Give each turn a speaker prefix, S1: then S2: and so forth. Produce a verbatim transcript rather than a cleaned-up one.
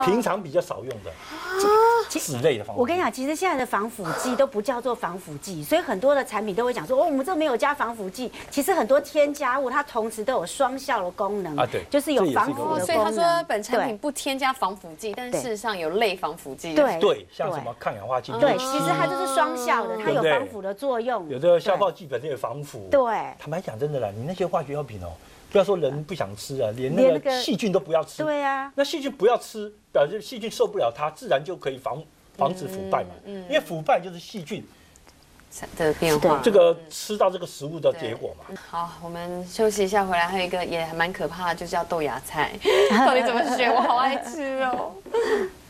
S1: 平常比较少用的脂类的防腐剂。
S2: 我跟你讲，其实现在的防腐剂都不叫做防腐剂，所以很多的产品都会讲说，哦，我们这没有加防腐剂。其实很多添加物它同时都有双效的功能
S1: 啊，对，
S2: 就是有防腐的功能。
S3: 所以他说本产品不添加防腐剂，但事实上有类防腐剂。
S2: 对
S1: 对，像什么抗氧化剂。
S2: 对，其实它就是双效的，它有防腐的作用。
S1: 有的消泡剂本身有防腐。
S2: 对，
S1: 坦白讲，真的啦，你那些化学药品哦。不要说人不想吃啊，连那个细菌都不要吃。
S2: 对呀，
S1: 那细菌不要吃，表示细菌受不了它，自然就可以防防止腐败嘛。因为腐败就是细菌
S3: 的变化，
S1: 这个吃到这个食物的结果嘛。
S3: 好，我们休息一下，回来还有一个也蛮可怕的，就是叫豆芽菜，到底怎么选？我好爱吃哦。